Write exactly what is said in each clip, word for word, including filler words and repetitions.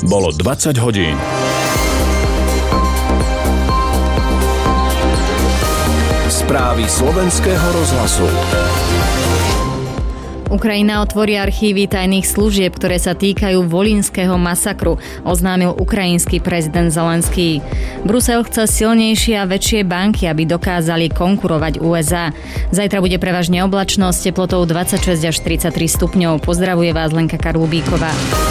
Bolo dvadsať hodín. Správy slovenského rozhlasu. Ukrajina otvorí archívy tajných služieb, ktoré sa týkajú volyňského masakru, oznámil ukrajinský prezident Zelenský. Brusel chce silnejšie a väčšie banky, aby dokázali konkurovať ú es á. Zajtra bude prevažne oblačnosť, teplotou dvadsaťšesť až tridsaťtri stupňov. Pozdravuje vás Lenka Karlubíková.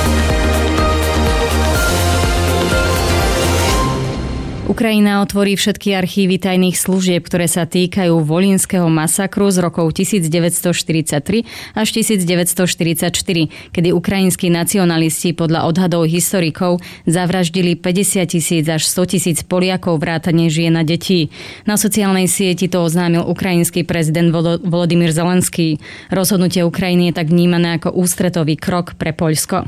Ukrajina otvorí všetky archívy tajných služieb, ktoré sa týkajú volyňského masakru z rokov devätnásťstoštyridsaťtri až devätnásťstoštyridsaťštyri, kedy ukrajinskí nacionalisti podľa odhadov historikov zavraždili päťdesiattisíc až stotisíc Poliakov vrátane žien a detí. Na sociálnej sieti to oznámil ukrajinský prezident Volodymyr Zelenský. Rozhodnutie Ukrajiny je tak vnímané ako ústretový krok pre Poľsko.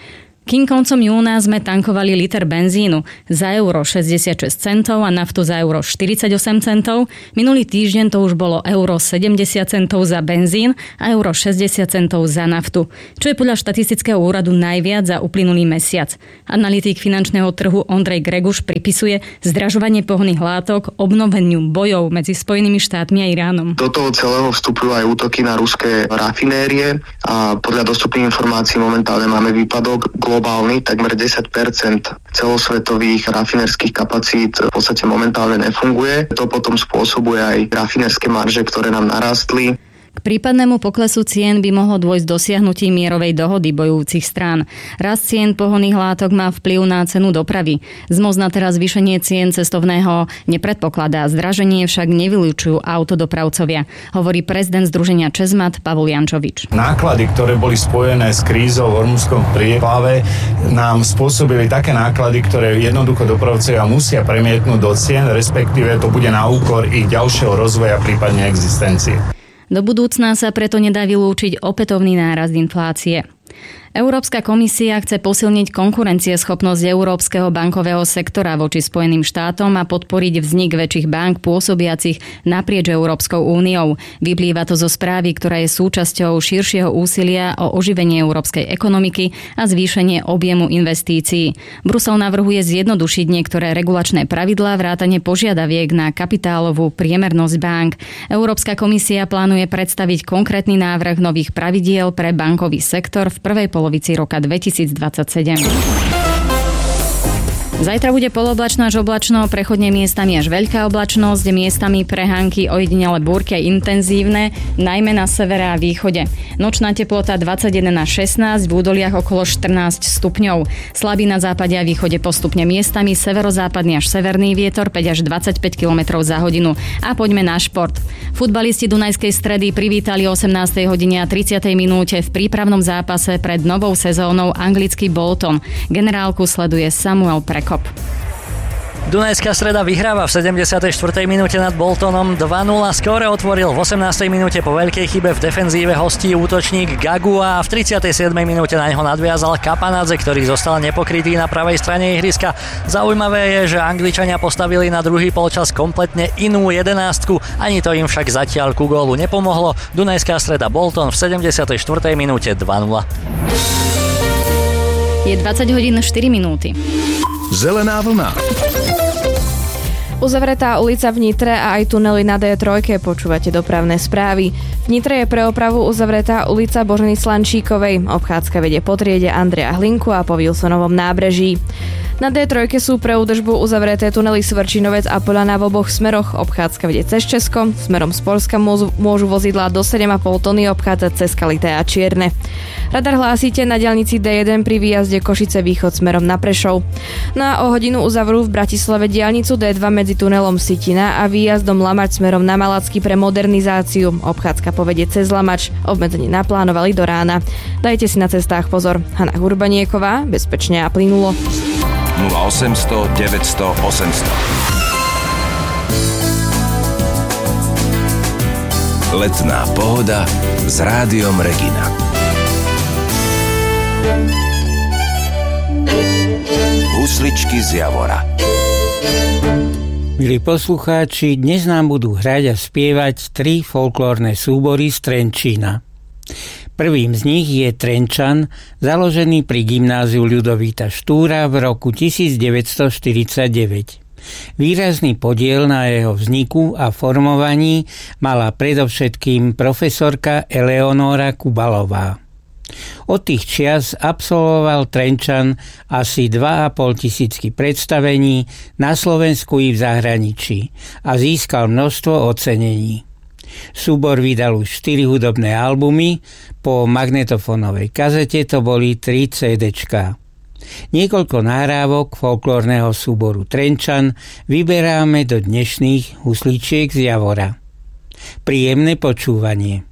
Kým koncom júna sme tankovali liter benzínu za euro šesťdesiatšesť centov a naftu za euro štyridsaťosem centov, minulý týždeň to už bolo euro sedemdesiat centov za benzín a euro šesťdesiat centov za naftu, čo je podľa štatistického úradu najviac za uplynulý mesiac. Analytik finančného trhu Ondrej Greguš pripisuje zdražovanie pohonných látok obnoveniu bojov medzi Spojenými štátmi a Iránom. Do toho celého vstupujú aj útoky na ruské rafinérie a podľa dostupných informácií momentálne máme výpadok globálny, takmer desať percent celosvetových rafinerských kapacít v podstate momentálne nefunguje. To potom spôsobuje aj rafinerské marže, ktoré nám narastli. K prípadnému poklesu cien by mohlo dôjsť dosiahnutí mierovej dohody bojujúcich strán. Rast cien pohonných látok má vplyv na cenu dopravy. Zmoz na teraz zvýšenie cien cestovného nepredpokladá. Zdraženie však nevylučujú autodopravcovia, hovorí prezident združenia Česmat Pavol Jančovič. Náklady, ktoré boli spojené s krízou v Hormudskom príplave, nám spôsobili také náklady, ktoré jednoducho dopravcovia musia premietnúť do cien, respektíve to bude na úkor ich ďalšieho rozvoja, prípadne existencie. Do budúcna sa preto nedá vylúčiť opätovný nárast inflácie. Európska komisia chce posilniť konkurencieschopnosť európskeho bankového sektora voči Spojeným štátom a podporiť vznik väčších bank pôsobiacich naprieč Európskou úniou. Vyplýva to zo správy, ktorá je súčasťou širšieho úsilia o oživenie európskej ekonomiky a zvýšenie objemu investícií. Brusel navrhuje zjednodušiť niektoré regulačné pravidlá vrátane požiadaviek na kapitálovú priemernosť bank. Európska komisia plánuje predstaviť konkrétny návrh nových pravidiel pre bankový sektor v prvej polovici roka dvetisícdvadsaťsedem. Zajtra bude poloblačno až oblačno, prechodne miestami až veľká oblačnosť, miestami prehánky, ojedinele búrky aj intenzívne, najmä na severe a východe. Nočná teplota dvadsaťjeden až šestnásť, v údoliach okolo štrnásť stupňov. Slabý na západe a východe postupne miestami, severozápadný až severný vietor päť až dvadsaťpäť kilometrov za hodinu. A poďme na šport. Futbalisti Dunajskej Stredy privítali o osemnástej hodine a tridsiatej minúte v prípravnom zápase pred novou sezónou anglický Bolton. Generálku sleduje Samuel Prekop. Dunajská Streda vyhráva v sedemdesiatej štvrtej minúte nad Boltonom dva nula. Skóre otvoril v osemnástej minúte po veľkej chybe v defenzíve hostí útočník Gagua a v tridsiatej siedmej minúte na ňo nadviazal Kapanadze, ktorý zostal nepokrytý na pravej strane ihriska. Zaujímavé je, že Angličania postavili na druhý polčas kompletne inú jedenástku, ani to im však zatiaľ ku gólu nepomohlo. Dunajská Streda Bolton v sedemdesiatej štvrtej minúte dva nula. Je dvadsať hodín štyri minúty. Zelená vlna. Uzavretá ulica v Nitre a aj tunely na dé tri, počúvate dopravné správy. V Nitre je pre opravu uzavretá ulica Boženy Slančíkovej. Obchádzka vedie po triede Andreja Hlinku a po Wilsonovom nábreží. Na dé tri sú pre údržbu uzavreté tunely Svrčinovec a Poľana v oboch smeroch. Obchádzka vedie cez Česko. Smerom z Poľska môžu, môžu vozidlá do sedem a pol tony obchádzať cez Kalité a Čierne. Radar hlásite na diaľnici dé jeden pri výjazde Košice východ smerom na Prešov. No a o hodinu uzavrú v Bratislave diaľnicu dé dva medzi tunelom Sitina a výjazdom Lamač smerom na Malacky pre modernizáciu. Obchádzka povedie cez Lamač. Obmedzenie naplánovali do rána. Dajte si na cestách pozor. Hana Hurbanieková, bezpečne a plynulo. nula osemsto deväťsto osemsto. Letná pohoda s Rádiom Regina. Husličky z Javora. Milí poslucháči, dnes nám budú hrať a spievať tri folklórne súbory z Trenčína. Prvým z nich je Trenčan, založený pri gymnáziu Ľudovíta Štúra v roku devätnásťstoštyridsaťdeväť. Výrazný podiel na jeho vzniku a formovaní mala predovšetkým profesorka Eleonóra Kubalová. Od tých čias absolvoval Trenčan asi dva a pol tisícky predstavení na Slovensku i v zahraničí a získal množstvo ocenení. Súbor vydal už štyri hudobné albumy, po magnetofónovej kazete to boli tri cédečká. Niekoľko nahrávok folklórneho súboru Trenčan vyberáme do dnešných husličiek z Javora. Príjemné počúvanie.